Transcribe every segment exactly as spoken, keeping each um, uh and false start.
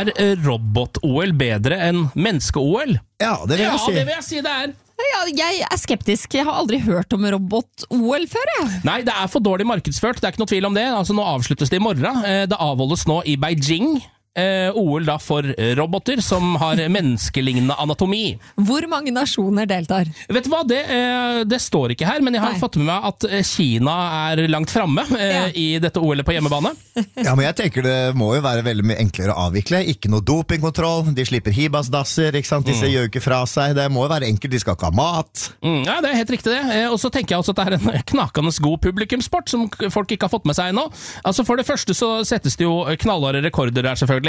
Er robot-O L bedre enn menneske-O L? Ja, det vil jeg ja, si. det vil jeg si det er. Ja, jeg er skeptisk. Jeg har aldri hørt om robot-O L før, jeg. Nei, det er for dårlig markedsført, det er ikke noe tvil om det. Altså, nå avsluttes det i morgen. Det avholdes nå i Beijing. Eh, O L da for roboter som har menneskelignende anatomi. Hvor mange nasjoner deltar? Vet du hva, det, eh, det står ikke her, men jeg har Nei. fått med meg at Kina er langt fremme eh, Ja. i dette O L-et på hjemmebane. Ja, men jeg tenker det må jo være veldig mye enklere å avvikle. Ikke noe dopingkontroll, de slipper hibasdasser, ikke sant? Disse gjør ikke fra seg. Det må jo være enkelt, de skal ikke ha mat. Mm, ja, det er helt riktig det. Eh, og så tenker jeg også at det er en knakende god publikumsport som k- folk ikke har fått med seg ennå. Altså for det første så settes det jo knallharde rekorder der selvfølgelig.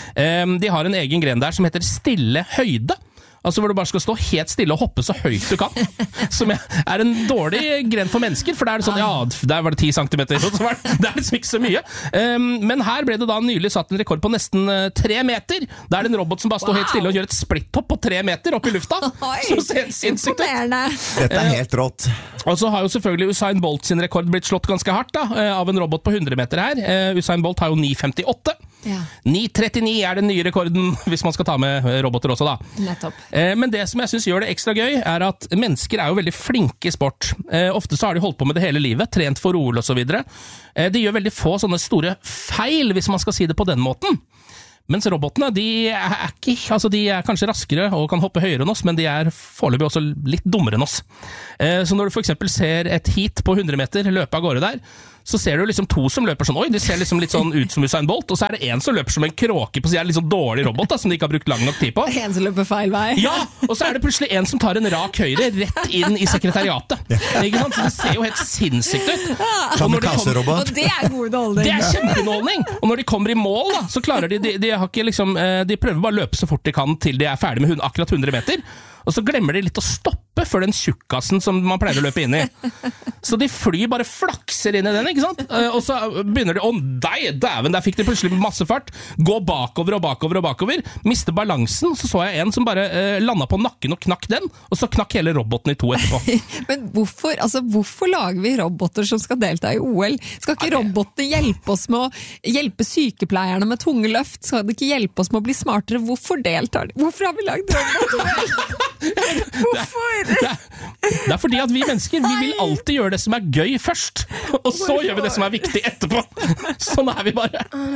Um, de har en egen gren der som heter stille høyde. Altså hvor du bare skal stå helt stille og hoppe så høyt du kan. Som er en dårlig gren for mennesker, for der er det sånn, ja, der var det ti centimeter, og så var det, det er liksom ikke så mye. Um, men her ble det da nylig satt en rekord på nesten uh, tre meter. Da er det en robot som bare står helt stille og gjør et splitthopp på tre meter opp i lufta. Oi, Så ser det sinnssykt ut. imponerende. Dette er helt rått. Og så har jo selvfølgelig Usain Bolt sin rekord blitt slått ganske hardt da, eh, av en robot på hundre meter her. Eh, Usain Bolt har jo ni femtiåtte. Ja. ni trettini er den nye rekorden, hvis man skal ta med eh, roboter også da. Nettopp. Eh, Men det som jeg synes gjør det ekstra gøy, er at mennesker er jo veldig flinke i sport. Eh, Ofte så har de holdt på med det hele livet, trent for O L og så videre. Eh, De gjør veldig få sånne store feil, hvis man skal si det på den måten. Mens robotene, de er, ikke, altså de er kanskje raskere og kan hoppe høyere enn oss, men de er foreløpig også litt dummere enn oss. Eh, Så når du for eksempel ser et heat på hundre meter løpe av gårde der, så ser du liksom to som løper sånn, oi, de ser liksom litt sånn ut som Usain Bolt, og så er det en som løper som en kråke på siden, litt sånn dårlig robot da, som de ikke har brukt lang nok tid på. En som løper feil vei. Ja, og så er det plutselig en som tar en rak høyre rett inn i sekretariatet. Ikke sant? Så det ser jo helt sinnssykt ut. Og når de kommer- Kamikaze-robot. Og det er god underholdning. Det er kjempeunderholdning! Og når de kommer i mål, da, så klarer de de, de, har ikke liksom, eh, de prøver bare å løpe så fort de kan til de er ferdig med hun, akkurat hundre meter. Og så glemmer de litt å stoppe før den tjukkassen som man pleier å løpe inn i. Så de flyr bare flakser inn i den, ikke sant? Eh, Og så begynner de, å nei, dæven, der fikk de plutselig masse fart. Gå bakover og bakover og bakover. Miste balansen, så så jeg en som bare eh, landet på nakken og knakk den, og så knakk hele roboten i to etterpå. Men hvorfor, altså, hvorfor lager vi roboter som skal delta i O L? Skal ikke robotene hjelpe oss med å hjelpe sykepleierne med tunge løft? Skal de ikke hjelpe oss med å bli smartere? Hvorfor deltar de? Hvorfor har vi lagd roboter? Hvorfor? Det er, det er fordi at vi mennesker, vi vil alltid gjøre det som er gøy først, og så gjør vi det som er viktig etterpå. Sånn er vi bare.